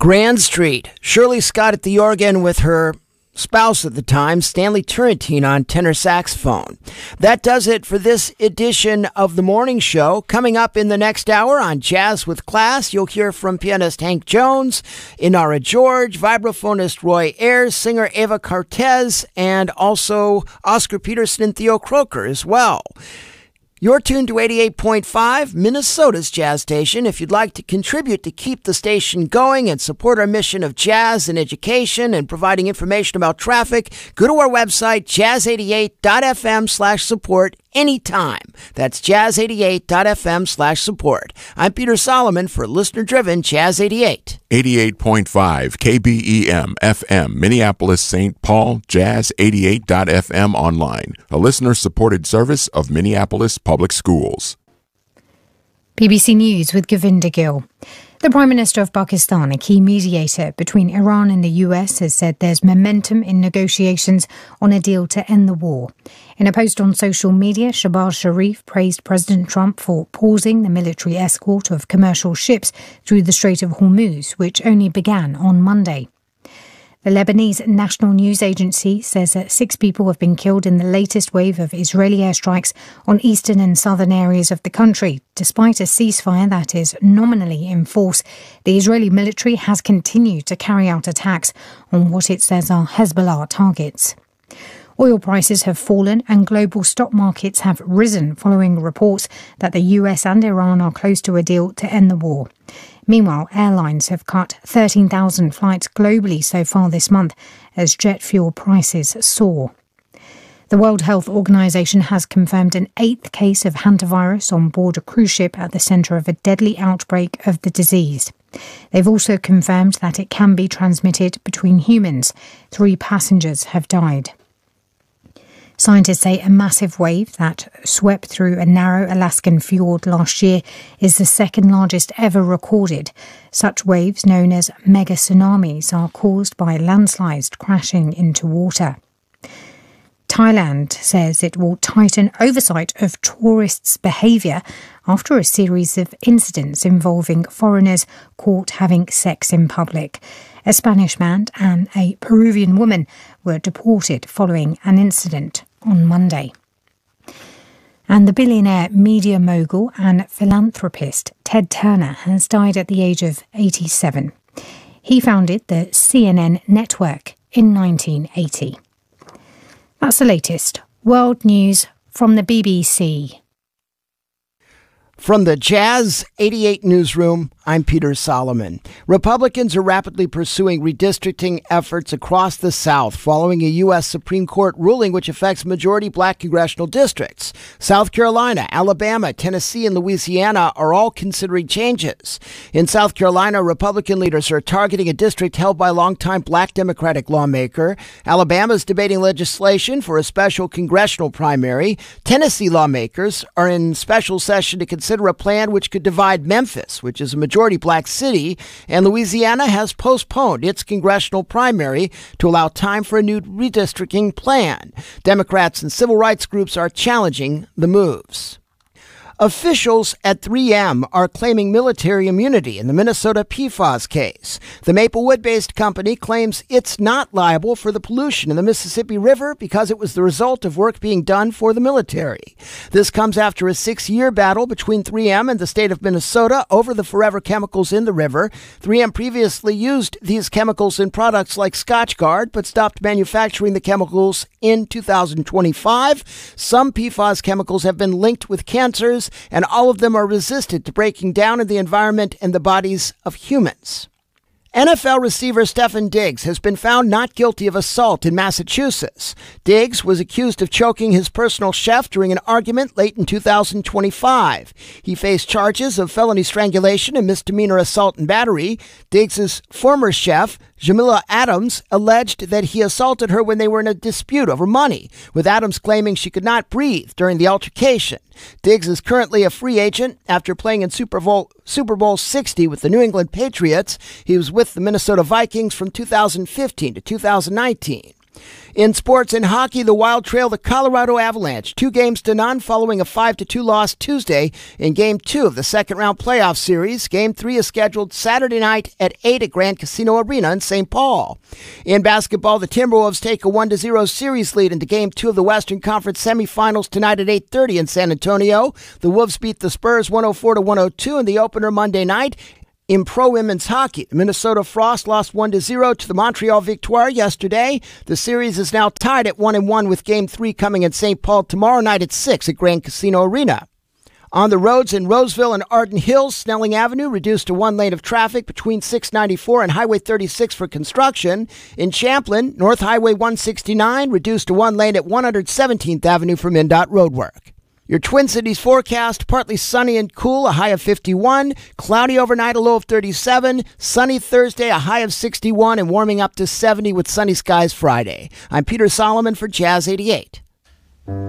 Grand Street. Shirley Scott at the organ with her spouse at the time, Stanley Turrentine, on tenor saxophone. That does it for this edition of The Morning Show. Coming up in the next hour on Jazz with Class, you'll hear from pianist Hank Jones, Inara George, vibraphonist Roy Ayers, singer Eva Cortez, and also Oscar Peterson and Theo Croker as well. You're tuned to 88.5, Minnesota's jazz station. If you'd like to contribute to keep the station going and support our mission of jazz and education and providing information about traffic, go to our website, jazz88.fm/support anytime. That's jazz88.fm/support. I'm Peter Solomon for listener-driven Jazz 88. 88.5 KBEM FM, Minneapolis, St. Paul, Jazz88.fm online, a listener-supported service of Minneapolis Public Schools. BBC News with Govinda Gill. The Prime Minister of Pakistan, a key mediator between Iran and the US, has said there's momentum in negotiations on a deal to end the war. In a post on social media, Shahbaz Sharif praised President Trump for pausing the military escort of commercial ships through the Strait of Hormuz, which only began on Monday. The Lebanese National News Agency says that 6 people have been killed in the latest wave of Israeli airstrikes on eastern and southern areas of the country. Despite a ceasefire that is nominally in force, the Israeli military has continued to carry out attacks on what it says are Hezbollah targets. Oil prices have fallen and global stock markets have risen following reports that the US and Iran are close to a deal to end the war. Meanwhile, airlines have cut 13,000 flights globally so far this month as jet fuel prices soar. The World Health Organization has confirmed an 8th case of hantavirus on board a cruise ship at the centre of a deadly outbreak of the disease. They've also confirmed that it can be transmitted between humans. 3 passengers have died. Scientists say a massive wave that swept through a narrow Alaskan fjord last year is the second largest ever recorded. Such waves, known as mega tsunamis, are caused by landslides crashing into water. Thailand says it will tighten oversight of tourists' behaviour after a series of incidents involving foreigners caught having sex in public. A Spanish man and a Peruvian woman were deported following an incident on Monday. And the billionaire media mogul and philanthropist Ted Turner has died at the age of 87. He founded the CNN network in 1980. That's the latest world news from the BBC. From the Jazz 88 newsroom, I'm Peter Solomon. Republicans are rapidly pursuing redistricting efforts across the South following a U.S. Supreme Court ruling which affects majority black congressional districts. South Carolina, Alabama, Tennessee, and Louisiana are all considering changes. In South Carolina, Republican leaders are targeting a district held by longtime black Democratic lawmaker. Alabama is debating legislation for a special congressional primary. Tennessee lawmakers are in special session to consider a plan which could divide Memphis, which is a majority black city, and Louisiana has postponed its congressional primary to allow time for a new redistricting plan. Democrats and civil rights groups are challenging the moves. Officials at 3M are claiming military immunity in the Minnesota PFAS case. The Maplewood-based company claims it's not liable for the pollution in the Mississippi River because it was the result of work being done for the military. This comes after a 6-year battle between 3M and the state of Minnesota over the forever chemicals in the river. 3M previously used these chemicals in products like Scotchgard, but stopped manufacturing the chemicals in 2025. Some PFAS chemicals have been linked with cancers, and all of them are resistant to breaking down in the environment and the bodies of humans. NFL receiver Stefon Diggs has been found not guilty of assault in Massachusetts. Diggs was accused of choking his personal chef during an argument late in 2025. He faced charges of felony strangulation and misdemeanor assault and battery. Diggs's former chef, Jamila Adams, alleged that he assaulted her when they were in a dispute over money, with Adams claiming she could not breathe during the altercation. Diggs is currently a free agent after playing in Super Bowl 60 with the New England Patriots. He was with the Minnesota Vikings from 2015 to 2019. In sports and hockey, the Wild trail the Colorado Avalanche 2-0 following a 5-2 loss Tuesday in Game 2 of the second-round playoff series. Game 3 is scheduled Saturday night at 8 at Grand Casino Arena in St. Paul. In basketball, the Timberwolves take a 1-0 series lead into Game 2 of the Western Conference semifinals tonight at 8:30 in San Antonio. The Wolves beat the Spurs 104-102 in the opener Monday night. In pro women's hockey, the Minnesota Frost lost 1-0 to the Montreal Victoire yesterday. The series is now tied at 1-1 with Game 3 coming in St. Paul tomorrow night at 6 at Grand Casino Arena. On the roads in Roseville and Arden Hills, Snelling Avenue reduced to one lane of traffic between 694 and Highway 36 for construction. In Champlin, North Highway 169 reduced to one lane at 117th Avenue for MnDOT roadwork. Your Twin Cities forecast, partly sunny and cool, a high of 51. Cloudy overnight, a low of 37. Sunny Thursday, a high of 61, and warming up to 70 with sunny skies Friday. I'm Peter Solomon for Jazz 88.